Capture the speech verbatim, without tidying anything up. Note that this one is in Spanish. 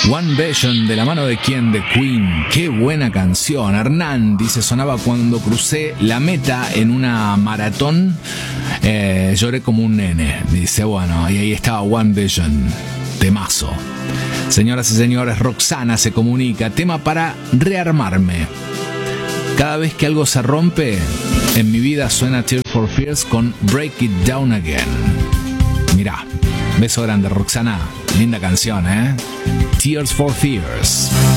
One Vision, de la mano de quién, de Queen. Qué buena canción. Hernán dice: sonaba cuando crucé la meta en una maratón. Eh, lloré como un nene. Dice, bueno, y ahí estaba One Vision. Temazo. Señoras y señores, Roxana se comunica. Tema para rearmarme. Cada vez que algo se rompe en mi vida suena Tears for Fears con Break It Down Again. Mirá, beso grande, Roxana. Linda canción, ¿eh? Tears for Fears.